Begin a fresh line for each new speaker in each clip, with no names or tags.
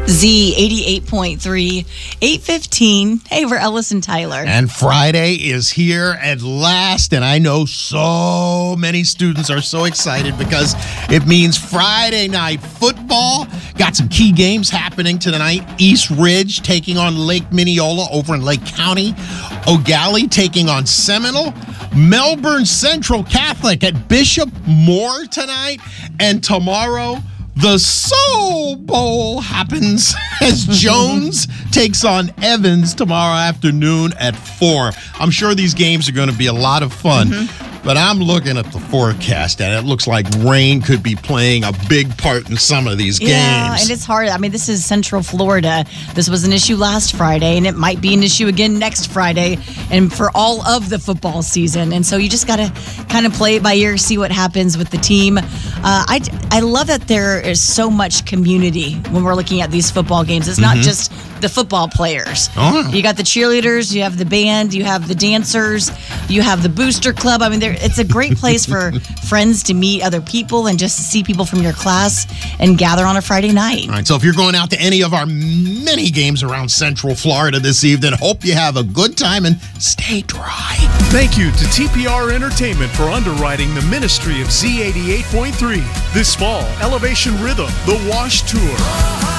Z 88.3, 8:15. Hey, we're Ellis and Tyler.
And Friday is here at last, and I know so many students are so excited because it means Friday night football. Got some key games happening tonight. East Ridge taking on Lake Minneola over in Lake County. O'Galley taking on Seminole. Melbourne Central Catholic at Bishop Moore tonight. And tomorrow, the Soul Bowl happens as Jones takes on Evans tomorrow afternoon at 4. I'm sure these games are going to be a lot of fun. But I'm looking at the forecast, and it looks like rain could be playing a big part in some of these games.
Yeah, and it's hard. I mean, this is Central Florida. This was an issue last Friday, and it might be an issue again next Friday and for all of the football season. And so you just got to kind of play it by ear, see what happens with the team. I love that there is so much community when we're looking at these football games. It's not just the football players.
Oh.
You got the cheerleaders, you have the band, you have the dancers, you have the booster club. I mean, it's a great place for friends to meet other people and just see people from your class and gather on a Friday night.
All right, so if you're going out to any of our many games around Central Florida this evening, hope you have a good time and stay dry.
Thank you to TPR Entertainment for underwriting the ministry of Z88.3. This fall, Elevation Rhythm, The Wash Tour.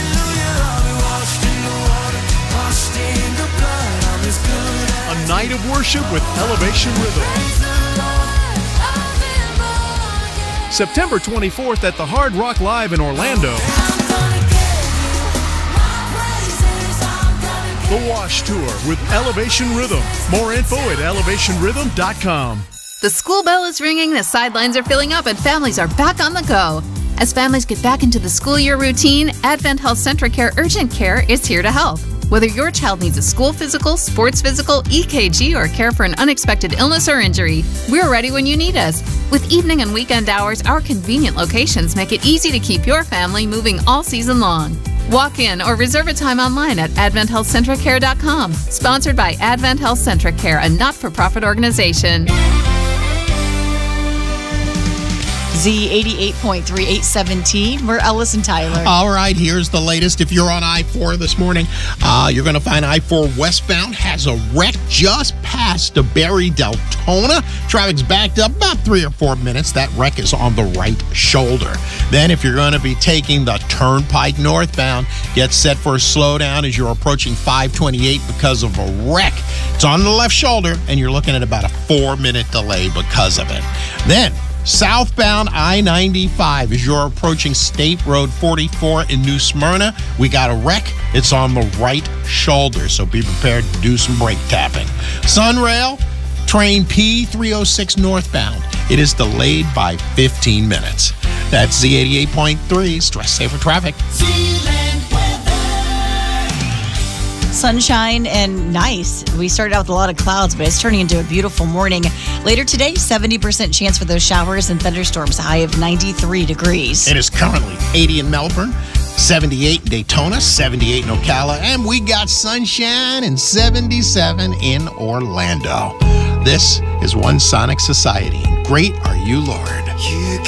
A night of worship with Elevation Rhythm. September 24th at the Hard Rock Live in Orlando. The Wash Tour with Elevation Rhythm. More info at elevationrhythm.com.
The school bell is ringing, the sidelines are filling up, and families are back on the go. As families get back into the school year routine, Advent Health Centra Care Urgent Care is here to help. Whether your child needs a school physical, sports physical, EKG, or care for an unexpected illness or injury, we're ready when you need us. With evening and weekend hours, our convenient locations make it easy to keep your family moving all season long. Walk in or reserve a time online at AdventHealthCentraCare.com. Sponsored by Advent Health Centra Care, a not-for-profit organization.
Z 88.3, 8:17. We're Ellis and Tyler.
All right, here's the latest. If you're on I-4 this morning, you're going to find I-4 westbound has a wreck just past Barry Deltona. Traffic's backed up about 3 or 4 minutes. That wreck is on the right shoulder. Then if you're going to be taking the Turnpike northbound, get set for a slowdown as you're approaching 528 because of a wreck. It's on the left shoulder, and you're looking at about a 4-minute delay because of it. Then southbound I-95 as you're approaching State Road 44 in New Smyrna. We got a wreck. It's on the right shoulder, so be prepared to do some brake tapping. Sunrail, train P306 northbound. It is delayed by 15 minutes. That's Z88.3, Stress Safer Traffic.
Sunshine and nice. We started out with a lot of clouds, but it's turning into a beautiful morning. Later today, 70% chance for those showers and thunderstorms, a high of 93 degrees.
It is currently 80 in Melbourne, 78 in Daytona, 78 in Ocala, and we got sunshine and 77 in Orlando. This is One Sonic Society. Great are you, Lord.